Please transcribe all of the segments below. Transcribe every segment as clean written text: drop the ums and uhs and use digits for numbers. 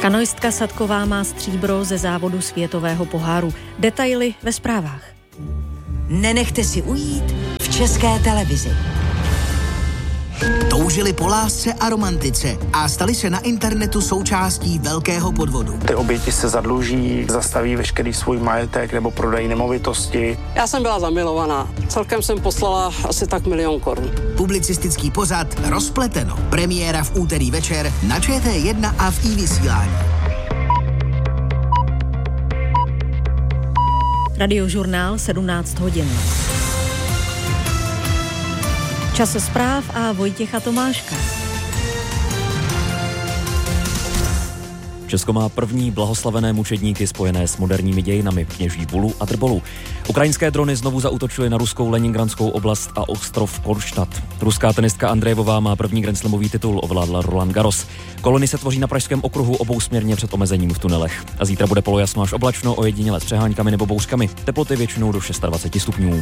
Kanoistka Sadková má stříbro ze závodu světového poháru. Detaily ve zprávách. Nenechte si ujít v České televizi. Toužili po lásce a romantice a stali se na internetu součástí velkého podvodu. Ty oběti se zadluží, zastaví veškerý svůj majetek nebo prodají nemovitosti. Já jsem byla zamilovaná. Celkem jsem poslala asi tak 1 000 000 korun. Publicistický pořad Rozpleteno. Premiéra v úterý večer na ČT1 a v iVysílání. Radiožurnál 17 hodin. Čas zpráv a Vojtěcha Tomáška. Česko má první blahoslavené mučedníky spojené s moderními dějinami, kněží Bulu a Drbolu. Ukrajinské drony znovu zaútočily na ruskou Leningradskou oblast a ostrov Kronštat. Ruská tenistka Andrejevová má první grandslamový titul, ovládla Roland Garros. Kolony se tvoří na Pražském okruhu obousměrně před omezením v tunelech. A zítra bude polojasno až oblačno, ojediněle s přeháňkami nebo bouřkami. Teploty většinou do 26 stupňů.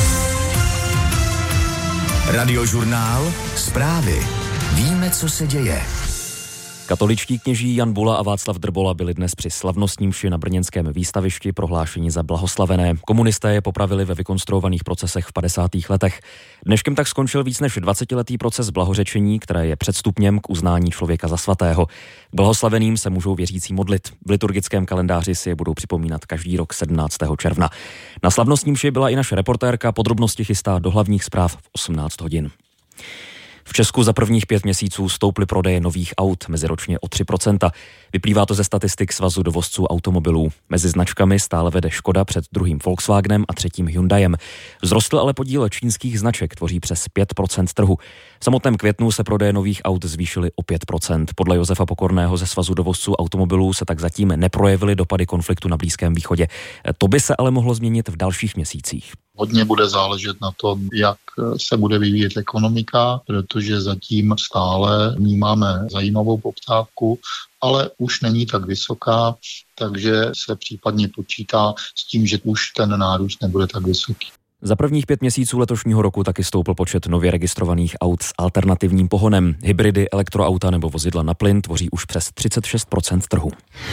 Radiožurnál Zprávy. Víme, co se děje. Katoličtí kněží Jan Bula a Václav Drbola byli dnes při slavnostní mši na brněnském výstavišti prohlášeni za blahoslavené. Komunisté je popravili ve vykonstruovaných procesech v 50. letech. Dneškem tak skončil víc než 20letý proces blahořečení, které je předstupněm k uznání člověka za svatého. K blahoslaveným se můžou věřící modlit. V liturgickém kalendáři si je budou připomínat každý rok 17. června. Na slavnostní mši byla i naše reportérka, podrobnosti chystá do hlavních zpráv v 18 hodin. V Česku za prvních 5 měsíců stouply prodeje nových aut meziročně o 3%. Vyplývá to ze statistik Svazu dovozců automobilů. Mezi značkami stále vede Škoda před druhým Volkswagenem a třetím Hyundaiem. Vzrostl ale podíl čínských značek, tvoří přes 5% trhu. V samotném květnu se prodeje nových aut zvýšily o 5%. Podle Josefa Pokorného ze Svazu dovozců automobilů se tak zatím neprojevily dopady konfliktu na Blízkém východě. To by se ale mohlo změnit v dalších měsících. Hodně bude záležet na tom, jak se bude vyvíjet ekonomika, protože zatím stále vnímáme zajímavou poptávku, ale už není tak vysoká, takže se případně počítá s tím, že už ten nárůst nebude tak vysoký. Za prvních 5 měsíců letošního roku taky stoupl počet nově registrovaných aut s alternativním pohonem. Hybridy, elektroauta nebo vozidla na plyn tvoří už přes 36% trhu.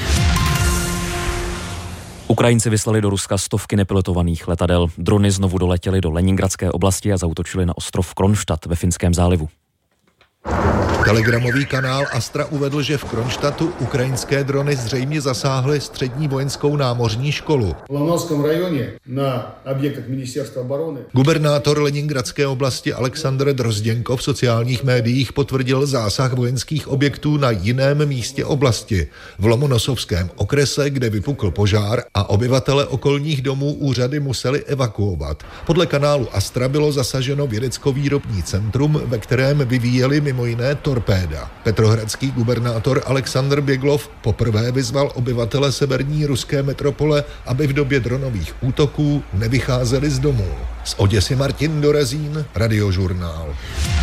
Ukrajinci vyslali do Ruska stovky nepilotovaných letadel. Drony znovu doletěly do Leningradské oblasti a zaútočily na ostrov Kronštat ve Finském zálivu. Telegramový kanál Astra uvedl, že v Kronštatu ukrajinské drony zřejmě zasáhly střední vojenskou námořní školu. V Lamnovském rajoně na objektech ministerstva obrany. Gubernátor Leningradské oblasti Alexandr Drozděnko v sociálních médiích potvrdil zásah vojenských objektů na jiném místě oblasti, v Lomonosovském okrese, kde vypukl požár a obyvatele okolních domů úřady museli evakuovat. Podle kanálu Astra bylo zasaženo vědecko-výrobní centrum, ve kterém vyvíjeli mimo jiné torpéda. Petrohradský gubernátor Alexandr Běglov poprvé vyzval obyvatele severní ruské metropole, aby v době dronových útoků nevycházeli z domů. Z Oděsy Martin Dorezín, Radiožurnál.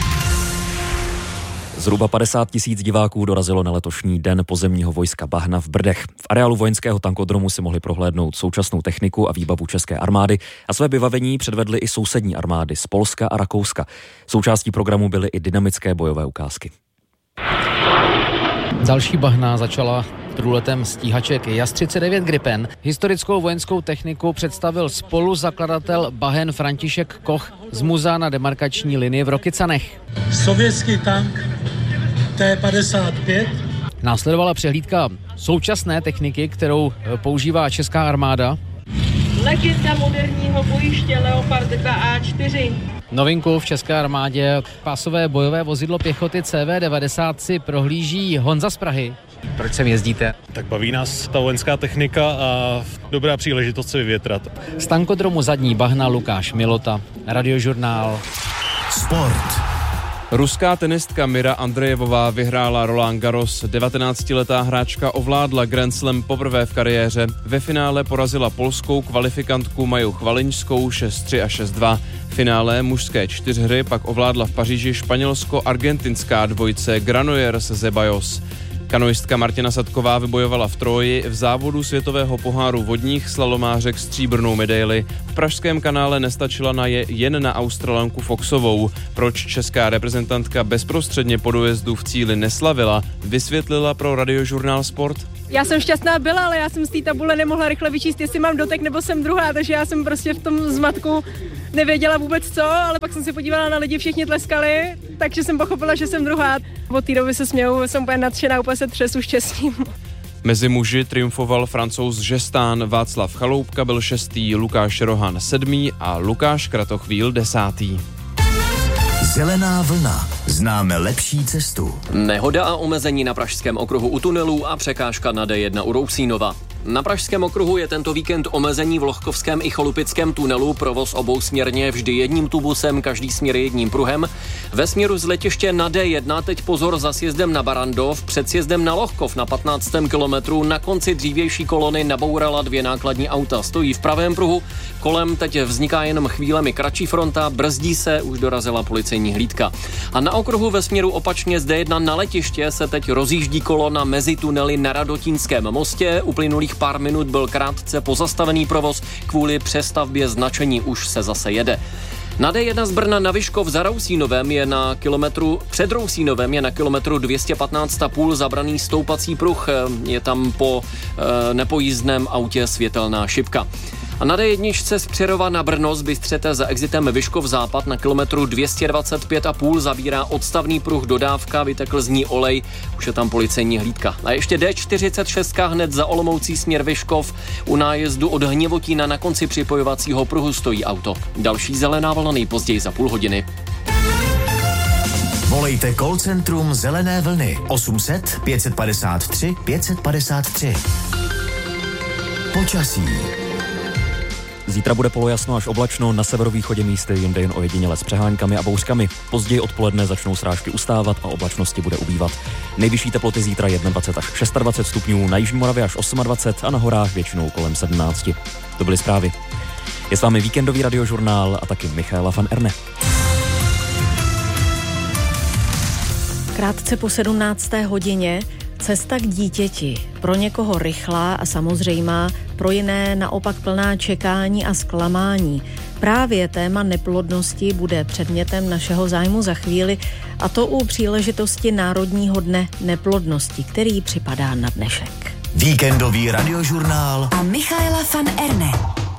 Zhruba 50 000 diváků dorazilo na letošní den pozemního vojska Bahna v Brdech. V areálu vojenského tankodromu si mohli prohlédnout současnou techniku a výbavu české armády a své vybavení předvedly i sousední armády z Polska a Rakouska. Součástí programu byly i dynamické bojové ukázky. Další Bahna začala průletem stíhaček JAS-39 Gripen. Historickou vojenskou techniku představil spoluzakladatel Bahen František Koch z muzea na demarkační linii v Rokycanech. Sovětský tank T-55. Následovala přehlídka současné techniky, kterou používá česká armáda. Legenda moderního bojiště Leopard 2A4. Novinku v české armádě pásové bojové vozidlo pěchoty CV-90 si prohlíží Honza z Prahy. Proč sem jezdíte? Tak baví nás ta vojenská technika a dobrá příležitost se vyvětrat. Z tankodromu Zadní Bahna Lukáš Milota, Radiožurnál. Sport. Ruská tenistka Mira Andrejevová vyhrála Roland Garros. 19letá hráčka ovládla Grand Slam poprvé v kariéře. Ve finále porazila polskou kvalifikantku Maju Chvaliňskou 6-3 a 6-2. V finále mužské 4hry pak ovládla v Paříži španělsko-argentinská dvojice Granollers-Zeballos. Kanoistka Martina Sadková vybojovala v Troji v závodu světového poháru vodních slalomářek stříbrnou medaili. V pražském kanále nestačila jen na Australanku Foxovou. Proč česká reprezentantka bezprostředně po dojezdu v cíli neslavila, vysvětlila pro Radiožurnál Sport. Já jsem šťastná byla, ale já jsem z té tabule nemohla rychle vyčíst, jestli mám dotek nebo jsem druhá, takže já jsem prostě v tom zmatku nevěděla vůbec co, ale pak jsem se podívala na lidi, všichni tleskali, takže jsem pochopila, že jsem druhá. Od té doby se směju, jsem úplně nadšená, úplně se třesu štěstím. Mezi muži triumfoval Francouz Žestán, Václav Chaloupka byl 6., Lukáš Rohan 7. a Lukáš Kratochvíl 10. Zelená vlna. Známe lepší cestu. Nehoda a omezení na Pražském okruhu u tunelů a překážka na D1 u Rousínova. Na Pražském okruhu je tento víkend omezení v Lohkovském i Cholupickém tunelu, provoz obousměrně vždy jedním tubusem, každý směr jedním pruhem. Ve směru z letiště na D1 teď pozor za sjezdem na Barandov, před sjezdem na Lohkov na 15. kilometru, na konci dřívější kolony nabourala 2 nákladní auta, stojí v pravém pruhu, kolem teď vzniká jenom chvílemi kratší fronta, brzdí se, už dorazila policejní hlídka. A na okruhu ve směru opačně z D1 na letiště se teď rozjíždí kolona mezi tunely na Radotínském mostě, uplynulých pár minut byl krátce pozastavený provoz, kvůli přestavbě značení už se zase jede. Na D1 z Brna na Vyškov za Rousínovem je na kilometru, před Rousínovem je na kilometru 215,5 zabraný stoupací pruh, je tam po nepojízdném autě světelná šipka. A na D1 z Přerova na Brno z Bystřete za exitem Vyškov západ na kilometru 225,5 zabírá odstavný pruh dodávka, vytekl z ní olej, už je tam policejní hlídka. A ještě D46 hned za Olomoucí směr Vyškov, u nájezdu od Hněvotína na konci připojovacího pruhu stojí auto. Další zelená vlna nejpozději za půl hodiny. Volejte call centrum Zelené vlny 800 553 553. Počasí. Zítra bude polojasno až oblačno, na severovýchodě místy jinde jen ojediněle s přeháňkami a bouřkami. Později odpoledne začnou srážky ustávat a oblačnosti bude ubývat. Nejvyšší teploty zítra 21 až 26 stupňů, na jižní Moravě až 28 a na horách většinou kolem 17. To byly zprávy. Je s vámi víkendový radiožurnál a taky Michaela van Erne. Krátce po 17. hodině cesta k dítěti. Pro někoho rychlá a samozřejmá, pro jiné naopak plná čekání a zklamání. Právě téma neplodnosti bude předmětem našeho zájmu za chvíli, a to u příležitosti Národního dne neplodnosti, který připadá na dnešek. Víkendový radiožurnál a Michaela van Erne.